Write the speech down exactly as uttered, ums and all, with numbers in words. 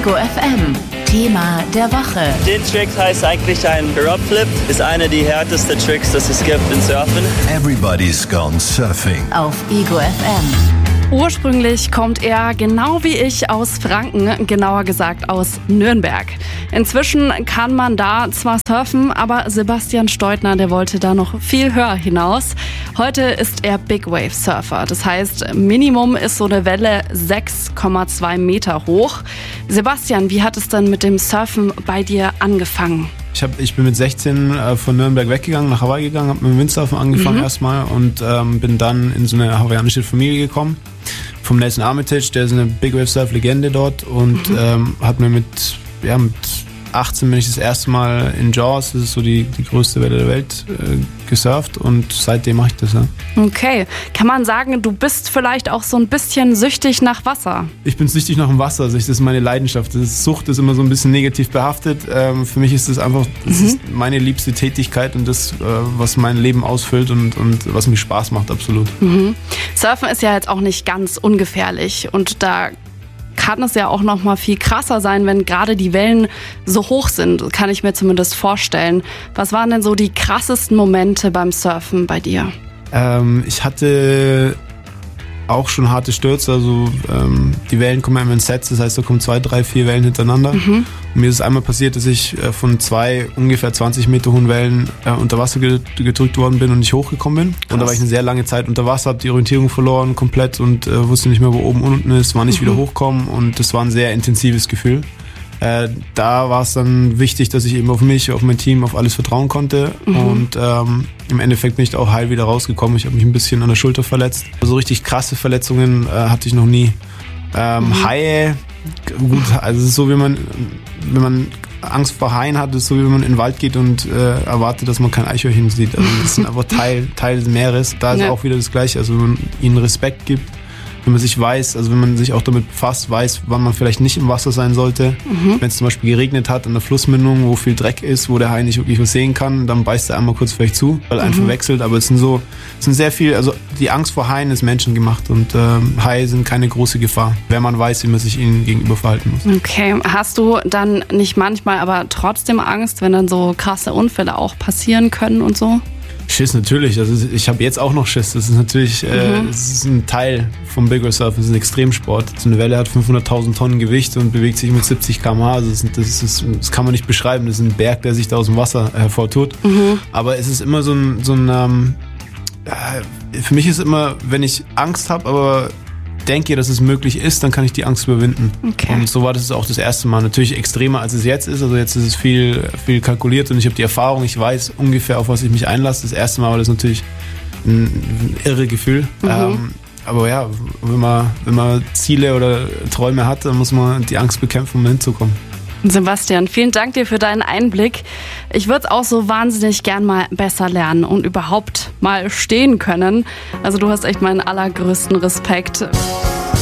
Ego F M, Thema der Woche. Den Trick heißt eigentlich ein Drop Flip. Ist einer der härtesten Tricks, das es gibt im Surfen. Everybody's gone surfing. Auf Ego F M. Ursprünglich kommt er, genau wie ich, aus Franken, genauer gesagt aus Nürnberg. Inzwischen kann man da zwar surfen, aber Sebastian Steutner, der wollte da noch viel höher hinaus. Heute ist er Big Wave Surfer. Das heißt, Minimum ist so eine Welle sechs Komma zwei Meter hoch. Sebastian, wie hat es denn mit dem Surfen bei dir angefangen? Ich, hab, ich bin mit sechzehn äh, von Nürnberg weggegangen, nach Hawaii gegangen, habe mit dem Windsurfen angefangen mhm. erstmal und ähm, bin dann in so eine hawaiianische Familie gekommen. Vom Nelson Armitage, der ist eine Big Wave Surf Legende dort und mhm. ähm, hat mir mit, ja, mit achtzehn bin ich das erste Mal in Jaws, das ist so die, die größte Welle der Welt, äh, gesurft und seitdem mache ich das. Ja. Okay, kann man sagen, du bist vielleicht auch so ein bisschen süchtig nach Wasser? Ich bin süchtig nach dem Wasser, also das ist meine Leidenschaft. Das ist, Sucht ist immer so ein bisschen negativ behaftet. Ähm, für mich ist das einfach das mhm. ist meine liebste Tätigkeit und das, äh, was mein Leben ausfüllt und, und was mir Spaß macht, absolut. Mhm. Surfen ist ja jetzt auch nicht ganz ungefährlich und da kann es ja auch noch mal viel krasser sein, wenn gerade die Wellen so hoch sind, kann ich mir zumindest vorstellen. Was waren denn so die krassesten Momente beim Surfen bei dir? Ähm, ich hatte auch schon harte Stürze, also ähm, die Wellen kommen immer in Sets, das heißt, da kommen zwei, drei, vier Wellen hintereinander. Mhm. Und mir ist es einmal passiert, dass ich äh, von zwei ungefähr zwanzig Meter hohen Wellen äh, unter Wasser gedrückt worden bin und nicht hochgekommen bin. Krass. Und da war ich eine sehr lange Zeit unter Wasser, habe die Orientierung verloren komplett und äh, wusste nicht mehr, wo oben und unten ist, war nicht mhm. wieder hochkommen und das war ein sehr intensives Gefühl. Äh, da war es dann wichtig, dass ich eben auf mich, auf mein Team, auf alles vertrauen konnte mhm. und ähm, im Endeffekt bin ich da auch heil wieder rausgekommen. Ich habe mich ein bisschen an der Schulter verletzt. So richtig krasse Verletzungen äh, hatte ich noch nie. Ähm, mhm. Haie, gut, also es ist so, wie man, wenn man Angst vor Haien hat, ist es so, wie wenn man in den Wald geht und äh, erwartet, dass man kein Eichhörnchen sieht. Also das sind einfach Teil, Teil des Meeres. Da ist ja. auch wieder das Gleiche, also wenn man ihnen Respekt gibt. Wenn man sich weiß, also wenn man sich auch damit befasst, weiß, wann man vielleicht nicht im Wasser sein sollte. Mhm. Wenn es zum Beispiel geregnet hat an der Flussmündung, wo viel Dreck ist, wo der Hai nicht wirklich was sehen kann, dann beißt er einmal kurz vielleicht zu, weil er mhm. einen verwechselt. Aber es sind so, es sind sehr viel, also die Angst vor Haien ist menschengemacht und ähm, Haie sind keine große Gefahr, wenn man weiß, wie man sich ihnen gegenüber verhalten muss. Okay, hast du dann nicht manchmal aber trotzdem Angst, wenn dann so krasse Unfälle auch passieren können und so? Schiss natürlich, also ich habe jetzt auch noch Schiss, das ist natürlich äh, mhm. das ist ein Teil vom Big Wave Surfen, das ist ein Extremsport. So eine Welle hat fünfhunderttausend Tonnen Gewicht und bewegt sich mit siebzig Kilometer pro Stunde, das, das, ist, das kann man nicht beschreiben, das ist ein Berg, der sich da aus dem Wasser hervortut. Mhm. Aber es ist immer so ein, so ein ähm, äh, für mich ist immer, wenn ich Angst habe, aber denke, dass es möglich ist, dann kann ich die Angst überwinden. Okay. Und so war das auch das erste Mal. Natürlich extremer, als es jetzt ist. Also jetzt ist es viel, viel kalkuliert und ich habe die Erfahrung, ich weiß ungefähr, auf was ich mich einlasse. Das erste Mal war das natürlich ein, ein irre Gefühl. Mhm. Ähm, aber ja, wenn man, wenn man Ziele oder Träume hat, dann muss man die Angst bekämpfen, um hinzukommen. Sebastian, vielen Dank dir für deinen Einblick. Ich würde es auch so wahnsinnig gern mal besser lernen und überhaupt mal stehen können. Also du hast echt meinen allergrößten Respekt.